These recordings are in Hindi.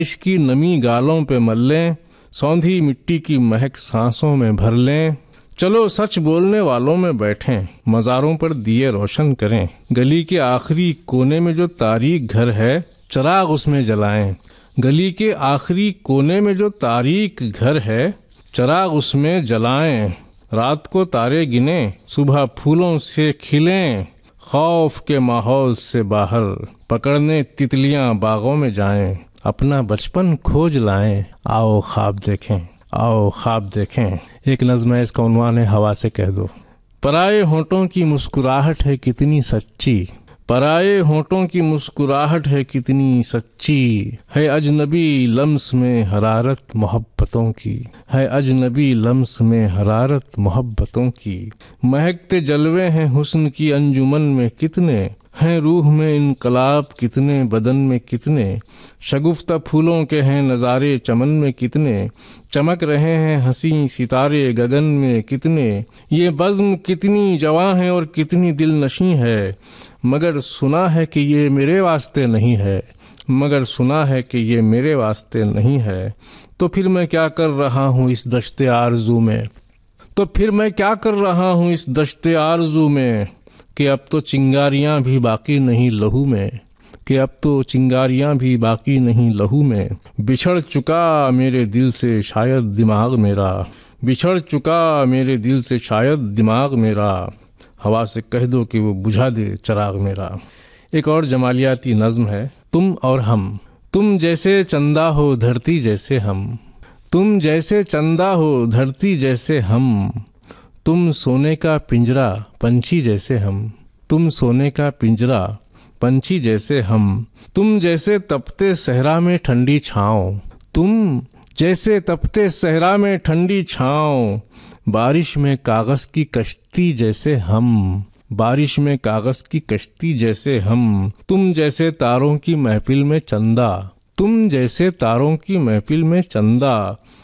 इसकी नमी गालों पे मल लें, सौंधी मिट्टी की महक सांसों में भर लें। चलो सच बोलने वालों में बैठें, मज़ारों पर दिए रोशन करें। गली के आखिरी कोने में जो तारीक घर है, चिराग उसमें जलाएं। गली के आखिरी कोने में जो तारीक घर है, चिराग उसमें जलाएं। रात को तारे गिने, सुबह फूलों से खिलें। खौफ के माहौल से बाहर पकड़ने तितलियां बागों में जाएं। अपना बचपन खोज लाएं, आओ ख्वाब देखें, आओ ख्वाब देखें। एक नज़्म है, इसका उन्वान है हवा से कह दो। पराए होंठों की मुस्कुराहट है कितनी सच्ची, पराए होंठों की मुस्कुराहट है कितनी सच्ची। है अजनबी लम्स में हरारत मोहब्बतों की, है अजनबी लम्स में हरारत मोहब्बतों की। महकते जलवे हैं हुस्न की अंजुमन में कितने, हैं रूह में इनकलाब कितने, बदन में कितने। शगुफ्ता फूलों के हैं नज़ारे चमन में कितने, चमक रहे हैं हंसी सितारे गगन में कितने। ये बज़्म कितनी जवां है और कितनी दिलनशी है, मगर सुना है कि ये मेरे वास्ते नहीं है, मगर सुना है कि ये मेरे वास्ते नहीं है। तो फिर मैं क्या कर रहा हूँ इस दश्ते आरज़ू में, तो फिर मैं क्या कर रहा हूँ इस दश्ते आरज़ू में। कि अब तो चिंगारियां भी बाकी नहीं लहू में, कि अब तो चिंगारियां भी बाकी नहीं लहू में। बिछड़ चुका मेरे दिल से शायद दिमाग मेरा, बिछड़ चुका मेरे दिल से शायद दिमाग मेरा। हवा से कह दो कि वो बुझा दे चिराग मेरा। एक और जमालियाती नज़्म है, तुम और हम। तुम जैसे चंदा हो धरती जैसे हम, तुम जैसे चंदा हो धरती जैसे हम। तुम सोने का पिंजरा पंछी जैसे हम, तुम सोने का पिंजरा पंछी जैसे हम। तुम जैसे तपते सहरा में ठंडी छाँव, तुम जैसे तपते सहरा में ठंडी छाँव। बारिश में कागज़ की कश्ती जैसे हम, बारिश में कागज़ की कश्ती जैसे हम। तुम जैसे तारों की महफिल में चंदा, तुम जैसे तारों की महफिल में चंदा।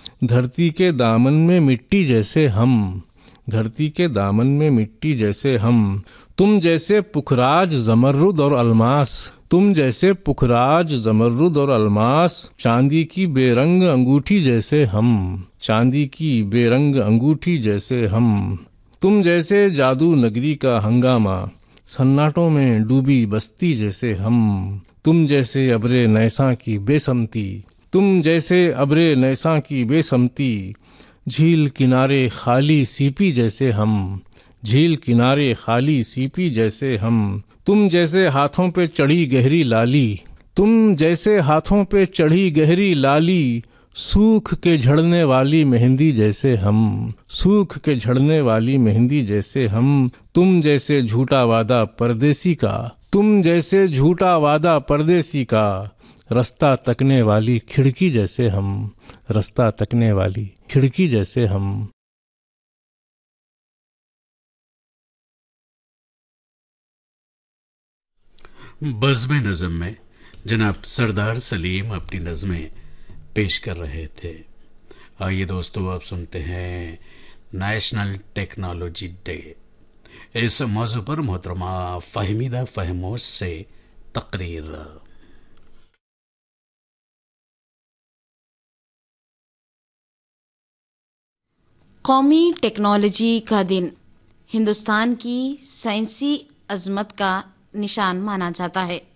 धरती के दामन में मिट्टी जैसे हम, धरती के दामन में मिट्टी जैसे हम। तुम जैसे पुखराज जमर्रुद और अलमास, तुम जैसे पुखराज जमर्रुद और अलमास। चांदी की बेरंग अंगूठी जैसे हम, चांदी की बेरंग अंगूठी जैसे हम। तुम जैसे जादू नगरी का हंगामा, सन्नाटों में डूबी बस्ती जैसे हम। तुम जैसे अब्रे नैसा की बेसमती, तुम जैसे अब्रे नैसा की बेसमती। झील किनारे खाली सीपी जैसे हम, झील किनारे खाली सीपी जैसे हम। तुम जैसे हाथों पे चढ़ी गहरी लाली, तुम जैसे हाथों पे चढ़ी गहरी लाली। सूख के झड़ने वाली मेहंदी जैसे हम, सूख के झड़ने वाली मेहंदी जैसे हम। तुम जैसे झूठा वादा परदेसी का, तुम जैसे झूठा वादा परदेसी का। रास्ता तकने वाली खिड़की जैसे हम, रास्ता तकने वाली खिड़की जैसे हम। बज़्म नज़म में जनाब सरदार सलीम अपनी नज़में पेश कर रहे थे। आइए दोस्तों, आप सुनते हैं नेशनल टेक्नोलॉजी डे। इस मौजू पर मोहतरमा फ़हमीदा फ़हमोश से तकरीर। कौमी टेक्नोलॉजी का दिन हिंदुस्तान की साइंसी अजमत का निशान माना जाता है।